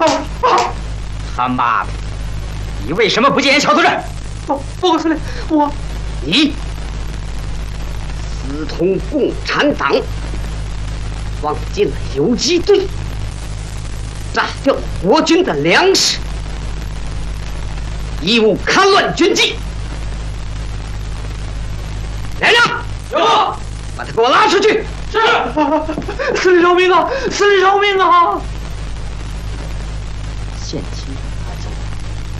他妈的！你为什么不戒严小头人？ 报告司令， 你私通共产党，放进了游击队，炸掉了国军的粮食，义务戡乱军纪。来人！ 有， 把他给我拉出去！ 是，司令饶命啊！司令饶命啊！ 现今